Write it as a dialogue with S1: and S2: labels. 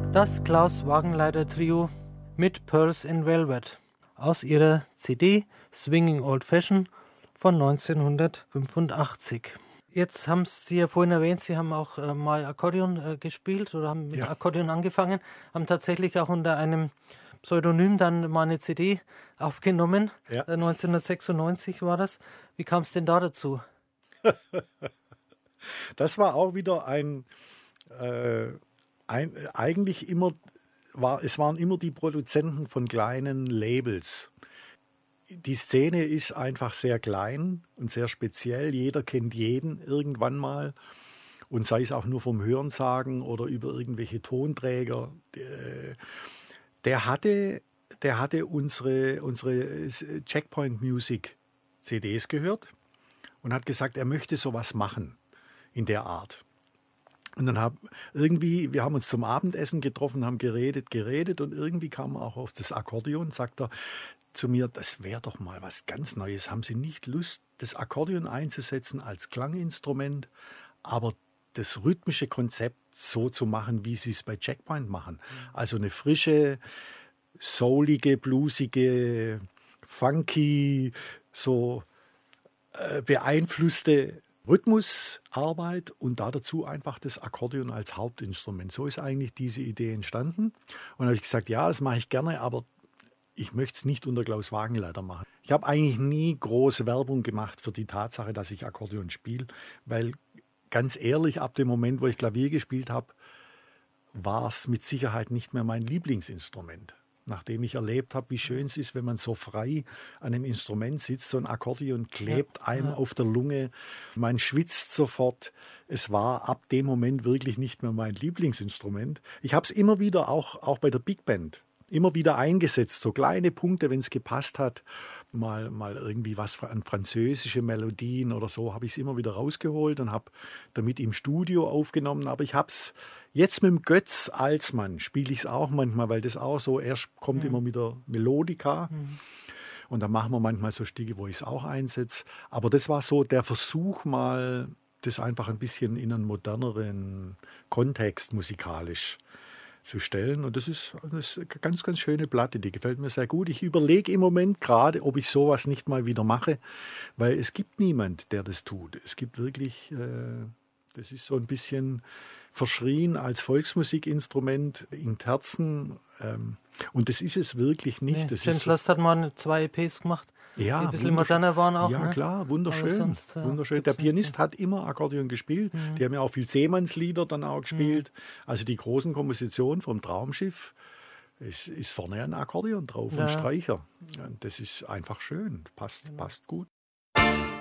S1: Das Klaus Wagenleiter Trio mit Pearls in Velvet aus ihrer CD Swinging Old Fashion von 1985. Jetzt haben Sie ja vorhin erwähnt, Sie haben auch mal Akkordeon gespielt oder haben mit Akkordeon angefangen, haben tatsächlich auch unter einem Pseudonym dann mal eine CD aufgenommen. 1996 war das. Wie kam es denn da dazu?
S2: Das war auch wieder eigentlich immer, es waren immer die Produzenten von kleinen Labels. Die Szene ist einfach sehr klein und sehr speziell. Jeder kennt jeden irgendwann mal. Und sei es auch nur vom Hörensagen oder über irgendwelche Tonträger. Der hatte unsere Checkpoint Music CDs gehört und hat gesagt, er möchte sowas machen in der Art. Und dann wir haben uns zum Abendessen getroffen, haben geredet und irgendwie kam er auch auf das Akkordeon, sagt er zu mir, das wäre doch mal was ganz Neues. Haben Sie nicht Lust, das Akkordeon einzusetzen als Klanginstrument, aber das rhythmische Konzept so zu machen, wie Sie es bei Checkpoint machen? Also eine frische, soulige, bluesige, funky, so beeinflusste Rhythmusarbeit und dazu einfach das Akkordeon als Hauptinstrument. So ist eigentlich diese Idee entstanden. Und da habe ich gesagt, ja, das mache ich gerne, aber ich möchte es nicht unter Klaus Wagenleiter machen. Ich habe eigentlich nie große Werbung gemacht für die Tatsache, dass ich Akkordeon spiele, weil ganz ehrlich, ab dem Moment, wo ich Klavier gespielt habe, war es mit Sicherheit nicht mehr mein Lieblingsinstrument. Nachdem ich erlebt habe, wie schön es ist, wenn man so frei an einem Instrument sitzt, so ein Akkordeon klebt einem auf der Lunge, man schwitzt sofort. Es war ab dem Moment wirklich nicht mehr mein Lieblingsinstrument. Ich habe es immer wieder, auch bei der Big Band, immer wieder eingesetzt, so kleine Punkte, wenn es gepasst hat. Mal irgendwie was an französische Melodien oder so, habe ich es immer wieder rausgeholt und habe damit im Studio aufgenommen. Aber ich habe es jetzt mit dem Götz Alsmann, spiele ich es auch manchmal, weil das auch so, erst kommt immer mit der Melodika und dann machen wir manchmal so Stücke, wo ich es auch einsetze. Aber das war so der Versuch mal, das einfach ein bisschen in einen moderneren Kontext musikalisch zu stellen. Und das ist eine ganz, ganz schöne Platte, die gefällt mir sehr gut. Ich überlege im Moment gerade, ob ich sowas nicht mal wieder mache, weil es gibt niemand, der das tut. Es gibt wirklich, das ist so ein bisschen verschrien als Volksmusikinstrument in Terzen. Und das ist es wirklich nicht.
S1: Nee,
S2: das
S1: James Last hat mal 2 EPs gemacht, die ein bisschen moderner waren auch.
S2: Ja, klar, wunderschön.
S1: Sonst,
S2: wunderschön. Der Pianist hat immer Akkordeon gespielt. Die haben ja auch viel Seemannslieder dann auch gespielt. Also die großen Kompositionen vom Traumschiff ist vorne ein Akkordeon drauf und Streicher. Das ist einfach schön, passt gut.